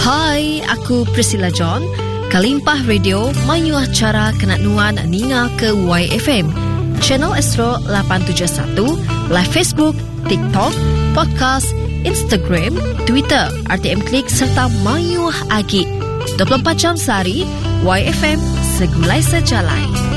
Hai, aku Priscilla John. Kalimpah Radio mayu acara kena nuan ninga ke YFM. Channel Astro 871, live Facebook, TikTok, podcast, Instagram, Twitter, RTM Klik serta mayu agi. 24 jam sehari, YFM segulai sejalai.